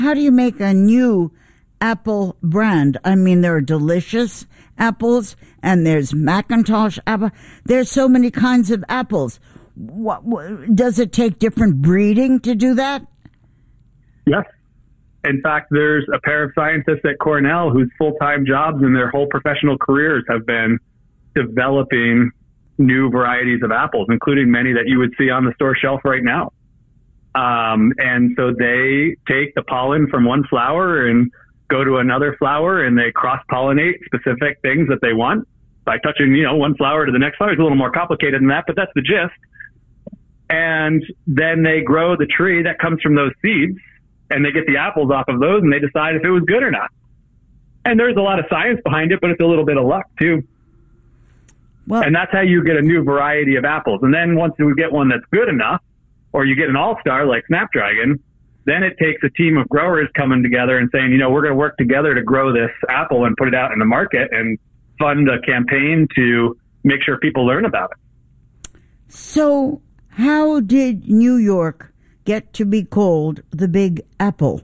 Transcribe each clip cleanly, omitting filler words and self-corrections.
How do you make a new apple brand? I mean, there are delicious apples, and there's Macintosh apple. There's so many kinds of apples. Does it take different breeding to do that? Yes. In fact, there's a pair of scientists at Cornell whose full-time jobs and their whole professional careers have been developing new varieties of apples, including many that you would see on the store shelf right now. And so they take the pollen from one flower and go to another flower, and they cross-pollinate specific things that they want by touching, one flower to the next flower. It's a little more complicated than that, but that's the gist. And then they grow the tree that comes from those seeds, and they get the apples off of those, and they decide if it was good or not. And there's a lot of science behind it, but it's a little bit of luck too. Well, and that's how you get a new variety of apples. And then once you get one that's good enough, or you get an all-star like Snapdragon, then it takes a team of growers coming together and saying, we're going to work together to grow this apple and put it out in the market and fund a campaign to make sure people learn about it. So how did New York get to be called the Big Apple?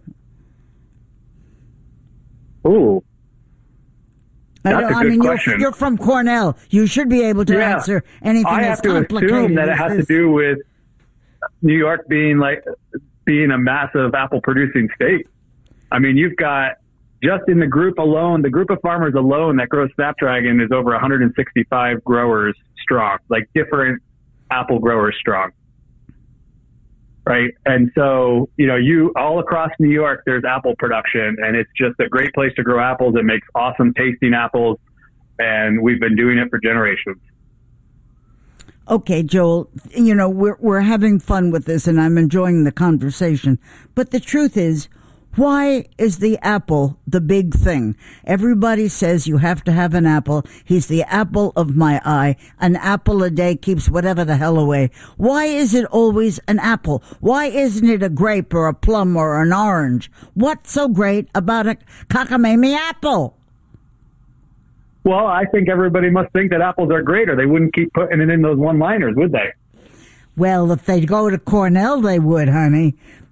Ooh. That's a good question. You're from Cornell. You should be able to answer anything that's complicated. I have to assume that it has to do with New York being a massive apple producing state. I mean, you've got just in the group alone, the group of farmers alone that grows Snapdragon is over 165 growers strong, like different apple growers strong. Right. And so, you all across New York, there's apple production, and it's just a great place to grow apples. It makes awesome tasting apples. And we've been doing it for generations. Okay, Joel, we're having fun with this, and I'm enjoying the conversation. But the truth is, why is the apple the big thing? Everybody says you have to have an apple. He's the apple of my eye. An apple a day keeps whatever the hell away. Why is it always an apple? Why isn't it a grape or a plum or an orange? What's so great about a cockamamie apple? Well, I think everybody must think that apples are great, or they wouldn't keep putting it in those one-liners, would they? Well, if they go to Cornell, they would, honey.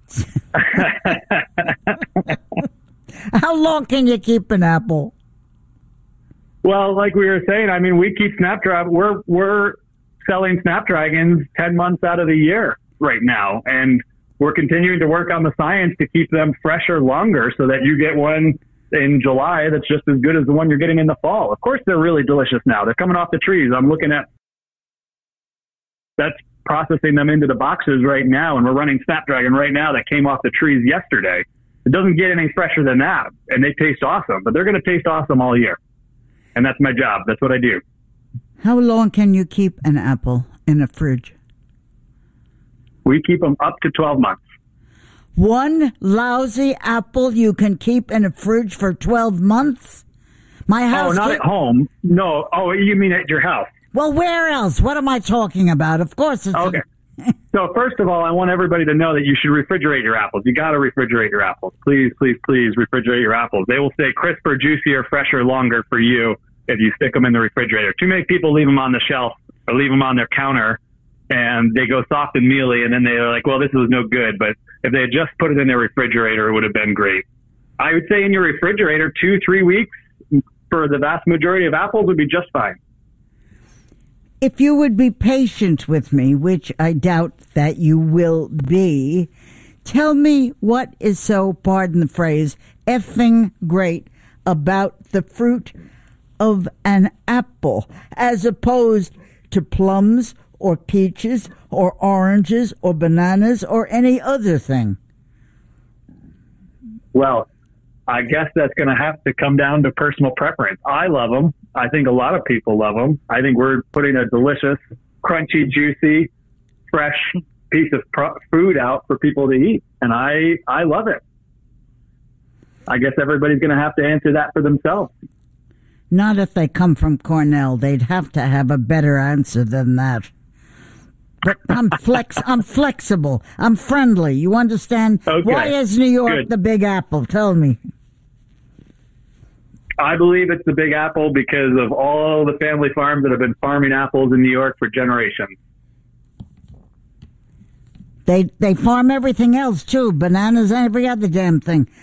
How long can you keep an apple? Well, like we were saying, I mean, we keep Snapdragon. We're selling Snapdragons 10 months out of the year right now, and we're continuing to work on the science to keep them fresher longer, so that you get one in July that's just as good as the one you're getting in the fall. Of course, they're really delicious now. They're coming off the trees. I'm looking at that's processing them into the boxes right now, and we're running Snapdragon right now that came off the trees yesterday. It doesn't get any fresher than that, and they taste awesome, but they're going to taste awesome all year. And that's my job. That's what I do. How long can you keep an apple in a fridge? We keep them up to 12 months. One lousy apple you can keep in a fridge for 12 months? My house. Oh, not at home. No. Oh, you mean at your house? Well, where else? What am I talking about? Of course it's... Okay. So first of all, I want everybody to know that you should refrigerate your apples. You got to refrigerate your apples. Please, please, please refrigerate your apples. They will stay crisper, juicier, fresher, longer for you if you stick them in the refrigerator. Too many people leave them on the shelf or leave them on their counter, and they go soft and mealy, and then they're like, well, this was no good. But if they had just put it in their refrigerator, it would have been great. I would say in your refrigerator, 2-3 weeks for the vast majority of apples would be just fine. If you would be patient with me, which I doubt that you will be, tell me what is so, pardon the phrase, effing great about the fruit of an apple as opposed to plums or peaches or oranges or bananas or any other thing? Well, I guess that's going to have to come down to personal preference. I love them. I think a lot of people love them. I think we're putting a delicious, crunchy, juicy, fresh piece of food out for people to eat. And I love it. I guess everybody's going to have to answer that for themselves. Not if they come from Cornell. They'd have to have a better answer than that. But I'm flexible. I'm friendly. You understand? Okay. Why is New York Good. the Big Apple? Tell me. I believe it's the Big Apple because of all the family farms that have been farming apples in New York for generations. They farm everything else, too. Bananas and every other damn thing.